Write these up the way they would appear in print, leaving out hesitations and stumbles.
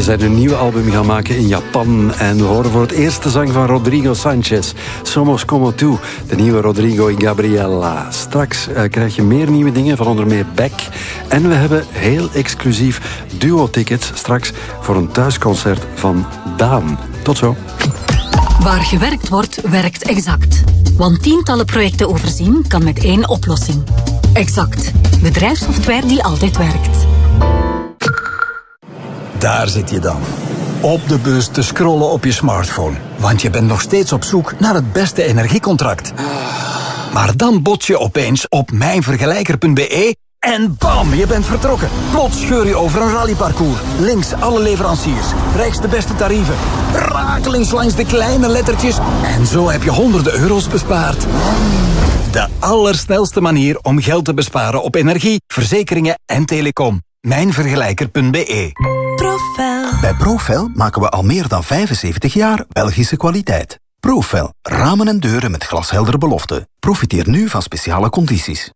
zijn een nieuwe album gaan maken in Japan. En we horen voor het eerst de zang van Rodrigo Sanchez. Somos como tú, de nieuwe Rodrigo y Gabriela. Straks krijg je meer nieuwe dingen, van onder meer Beck. En we hebben heel exclusief duo-tickets straks voor een thuisconcert van Daan. Tot zo. Waar gewerkt wordt, werkt Exact. Want tientallen projecten overzien kan met één oplossing. Exact. Bedrijfssoftware die altijd werkt. Daar zit je dan. Op de bus te scrollen op je smartphone. Want je bent nog steeds op zoek naar het beste energiecontract. Maar dan bots je opeens op mijnvergelijker.be en bam, je bent vertrokken. Plots scheur je over een rallyparcours. Links alle leveranciers. Rechts de beste tarieven. Rakelings langs de kleine lettertjes. En zo heb je honderden euro's bespaard. De allersnelste manier om geld te besparen op energie, verzekeringen en telecom. Mijnvergelijker.be. Profel. Bij Profel maken we al meer dan 75 jaar Belgische kwaliteit. Profel. Ramen en deuren met glasheldere beloften. Profiteer nu van speciale condities.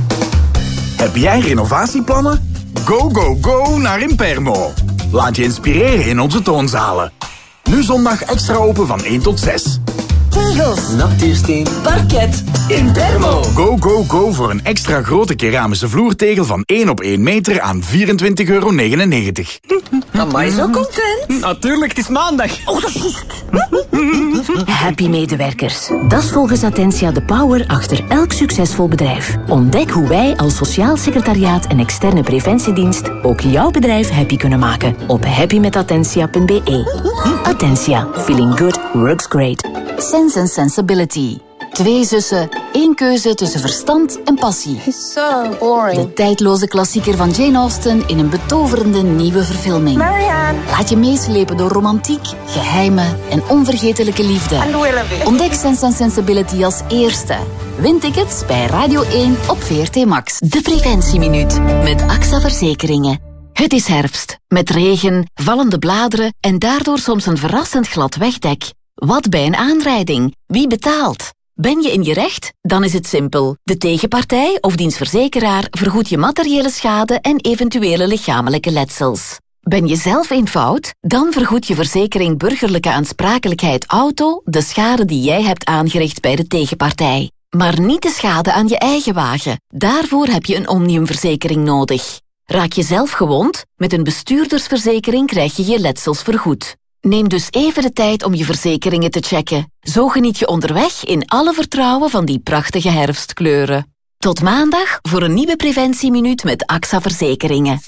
Heb jij renovatieplannen? Go, go, go naar Impermo. Laat je inspireren in onze toonzalen. Nu zondag extra open van 1 tot 6. Tegels, natuursteen, parket, Impermo. Go, go, go voor een extra grote keramische vloertegel van 1 op 1 meter aan €24,99. Amai, zo content. Natuurlijk, het is maandag. Oh, dat is juist. Happy medewerkers. Dat is volgens Attentia de power achter elk succesvol bedrijf. Ontdek hoe wij als sociaal secretariaat en externe preventiedienst ook jouw bedrijf happy kunnen maken op happymetattentia.be. Attentia. Feeling good works great. Sense and Sensibility. 2 zussen, 1 keuze tussen verstand en passie. So boring. De tijdloze klassieker van Jane Austen in een betoverende nieuwe verfilming. Marianne. Laat je meeslepen door romantiek, geheimen en onvergetelijke liefde. Ontdek Sense and Sensibility als eerste. Win tickets bij Radio 1 op VRT Max. De Preventieminuut met AXA Verzekeringen. Het is herfst, met regen, vallende bladeren en daardoor soms een verrassend glad wegdek. Wat bij een aanrijding? Wie betaalt? Ben je in je recht? Dan is het simpel. De tegenpartij of diens verzekeraar vergoedt je materiële schade en eventuele lichamelijke letsels. Ben je zelf in fout? Dan vergoedt je verzekering burgerlijke aansprakelijkheid auto de schade die jij hebt aangericht bij de tegenpartij. Maar niet de schade aan je eigen wagen. Daarvoor heb je een omniumverzekering nodig. Raak je zelf gewond? Met een bestuurdersverzekering krijg je je letsels vergoed. Neem dus even de tijd om je verzekeringen te checken. Zo geniet je onderweg in alle vertrouwen van die prachtige herfstkleuren. Tot maandag voor een nieuwe preventieminuut met AXA Verzekeringen.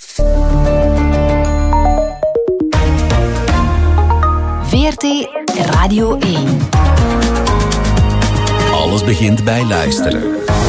VRT Radio 1. Alles begint bij luisteren.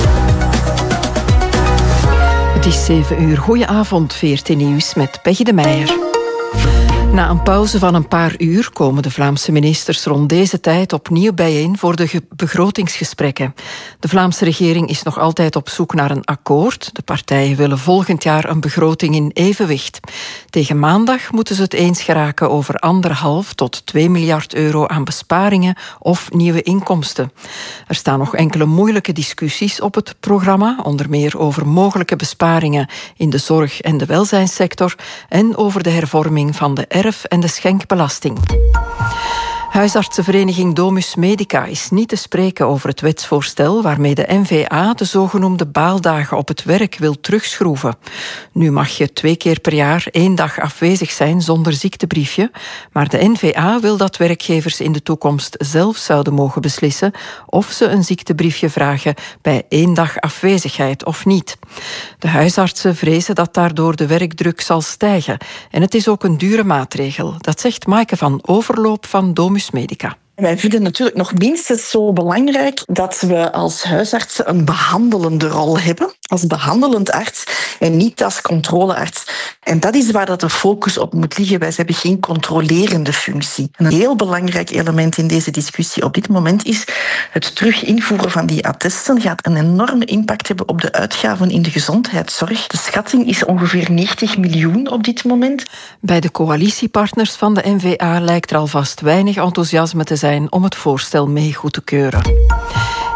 Het is 7 uur. Goedenavond, VRT Nieuws met Peggy de Meijer. Na een pauze van een paar uur komen de Vlaamse ministers rond deze tijd opnieuw bijeen voor de begrotingsgesprekken. De Vlaamse regering is nog altijd op zoek naar een akkoord. De partijen willen volgend jaar een begroting in evenwicht. Tegen maandag moeten ze het eens geraken over 1,5 tot 2 miljard euro aan besparingen of nieuwe inkomsten. Er staan nog enkele moeilijke discussies op het programma, onder meer over mogelijke besparingen in de zorg- en de welzijnssector en over de hervorming van de erf- en de schenkbelasting. Huisartsenvereniging Domus Medica is niet te spreken over het wetsvoorstel waarmee de N-VA de zogenoemde baaldagen op het werk wil terugschroeven. Nu mag je 2 keer per jaar 1 dag afwezig zijn zonder ziektebriefje, maar de N-VA wil dat werkgevers in de toekomst zelf zouden mogen beslissen of ze een ziektebriefje vragen bij 1 dag afwezigheid of niet. De huisartsen vrezen dat daardoor de werkdruk zal stijgen en het is ook een dure maatregel. Dat zegt Maaike van Overloop van Domus Medica. Wij vinden natuurlijk nog minstens zo belangrijk dat we als huisartsen een behandelende rol hebben, als behandelend arts en niet als controlearts. En dat is waar dat de focus op moet liggen. Wij hebben geen controlerende functie. Een heel belangrijk element in deze discussie op dit moment is het terug invoeren van die attesten gaat een enorme impact hebben op de uitgaven in de gezondheidszorg. De schatting is ongeveer 90 miljoen op dit moment. Bij de coalitiepartners van de N-VA lijkt er alvast weinig enthousiasme te zijn om het voorstel mee goed te keuren.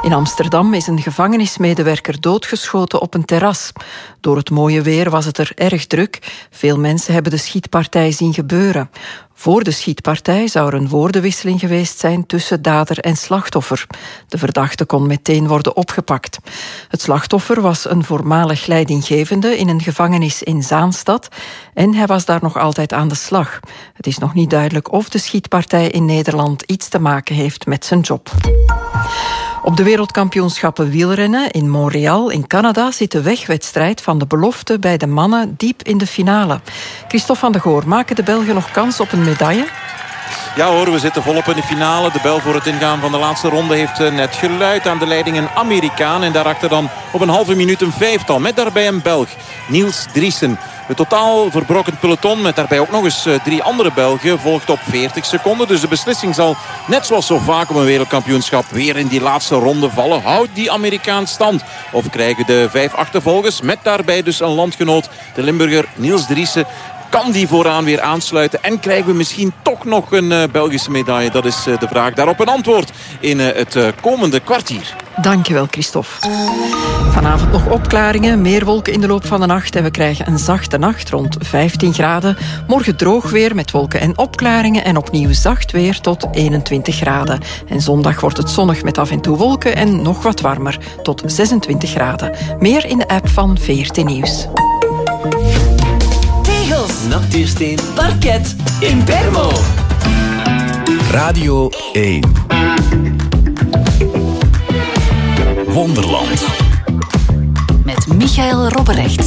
In Amsterdam is een gevangenismedewerker doodgeschoten op een terras. Door het mooie weer was het er erg druk. Veel mensen hebben de schietpartij zien gebeuren. Voor de schietpartij zou er een woordenwisseling geweest zijn tussen dader en slachtoffer. De verdachte kon meteen worden opgepakt. Het slachtoffer was een voormalig leidinggevende in een gevangenis in Zaanstad en hij was daar nog altijd aan de slag. Het is nog niet duidelijk of de schietpartij in Nederland iets te maken heeft met zijn job. Op de wereldkampioenschappen wielrennen in Montreal in Canada zit de wegwedstrijd van de belofte bij de mannen diep in de finale. Christophe van de Goor, maken de Belgen nog kans op een medaille? Ja hoor, we zitten volop in de finale. De bel voor het ingaan van de laatste ronde heeft net geluid. Aan de leiding een Amerikaan. En daarachter dan op een halve minuut een vijftal. Met daarbij een Belg, Niels Driessen. Het totaal verbrokkend peloton met daarbij ook nog eens 3 andere Belgen volgt op 40 seconden. Dus de beslissing zal, net zoals zo vaak op een wereldkampioenschap, weer in die laatste ronde vallen. Houdt die Amerikaan stand? Of krijgen de 5 achtervolgers met daarbij dus een landgenoot, de Limburger Niels Driessen, kan die vooraan weer aansluiten? En krijgen we misschien toch nog een Belgische medaille? Dat is de vraag. Daarop een antwoord in het komende kwartier. Dankjewel, Christophe. Vanavond nog opklaringen, meer wolken in de loop van de nacht en we krijgen een zachte nacht rond 15 graden. Morgen droog weer met wolken en opklaringen en opnieuw zacht weer tot 21 graden. En zondag wordt het zonnig met af en toe wolken en nog wat warmer tot 26 graden. Meer in de app van VRT Nieuws. Natuursteen, parket, Impermo. Radio 1. Wonderland. Met Michael Robberecht.